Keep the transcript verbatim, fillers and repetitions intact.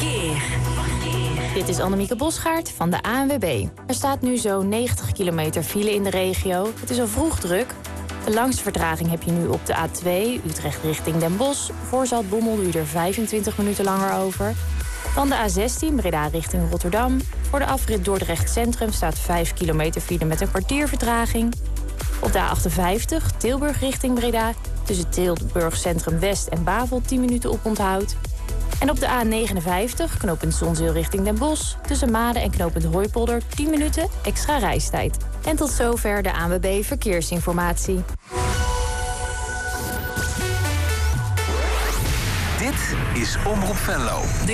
Verkeer. Dit is Annemieke Bosgaard van de A N W B. Er staat nu zo'n negentig kilometer file in de regio. Het is al vroeg druk. De langste vertraging heb je nu op de A twee, Utrecht richting Den Bosch. Voor Zaltbommel doe je er vijfentwintig minuten langer over. Dan de A zestien, Breda richting Rotterdam. Voor de afrit Dordrecht Centrum staat vijf kilometer file met een kwartier vertraging. Op de A achtenvijftig, Tilburg richting Breda. Tussen Tilburg Centrum West en Bavel tien minuten op onthoud. En op de A negenenvijftig, knooppunt Zonzeel richting Den Bosch. Tussen Maden en knooppunt Hooipolder tien minuten extra reistijd. En tot zover de A N W B Verkeersinformatie. Dit is Omroep Venlo.